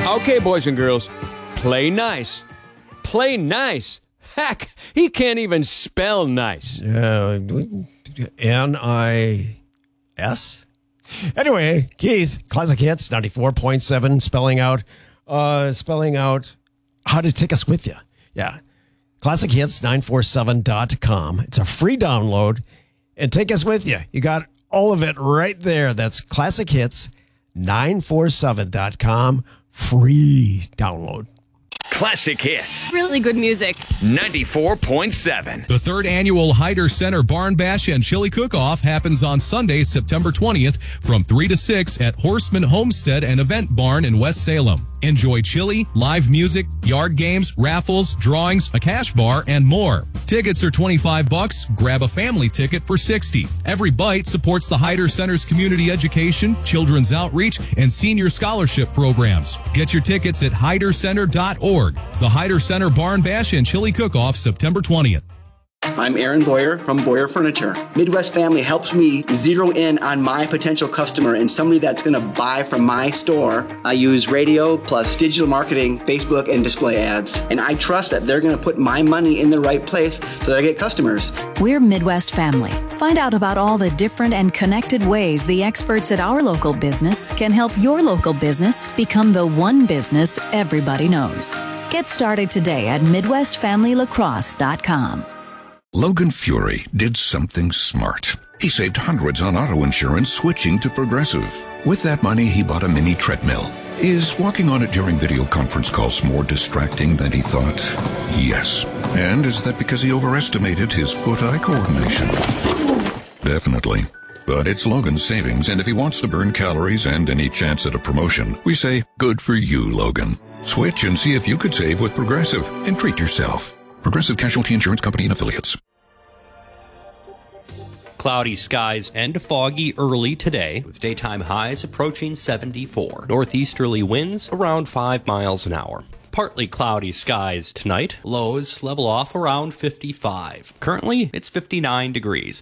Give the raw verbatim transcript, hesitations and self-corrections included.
Okay, boys and girls, play nice. Play nice. Heck, he can't even spell nice. Uh, N I S? Anyway, Keith, Classic Hits, ninety-four point seven, spelling out, uh, spelling out how to take us with you. Yeah. classic hits nine four seven dot com. It's a free download, and take us with you. You got all of it right there. That's classic hits nine four seven dot com. Free download. Classic Hits. Really good music. ninety-four point seven. The third annual Hyder Center Barn Bash and Chili Cook-Off happens on Sunday, September twentieth from three to six at Horseman Homestead and Event Barn in West Salem. Enjoy chili, live music, yard games, raffles, drawings, a cash bar, and more. Tickets are twenty-five bucks. Grab a family ticket for sixty. Every bite supports the Hyder Center's community education, children's outreach, and senior scholarship programs. Get your tickets at hyder center dot org. The Hyder Center Barn Bash and Chili Cook-Off, September twentieth. I'm Aaron Boyer from Boyer Furniture. Midwest Family helps me zero in on my potential customer and somebody that's going to buy from my store. I use radio plus digital marketing, Facebook, and display ads. And I trust that they're going to put my money in the right place so that I get customers. We're Midwest Family. Find out about all the different and connected ways the experts at our local business can help your local business become the one business everybody knows. Get started today at midwest family lacrosse dot com. Logan Fury did something smart. He saved hundreds on auto insurance switching to Progressive. With that money, he bought a mini treadmill. Is walking on it during video conference calls more distracting than he thought? Yes. And is that because he overestimated his foot-eye coordination? Definitely. But it's Logan's savings, and if he wants to burn calories and any chance at a promotion, we say, good for you, Logan. Switch and see if you could save with Progressive and treat yourself. Progressive Casualty Insurance Company and Affiliates. Cloudy skies and foggy early today, with daytime highs approaching seventy-four. Northeasterly winds around five miles an hour. Partly cloudy skies tonight. Lows level off around fifty-five. Currently, it's fifty-nine degrees.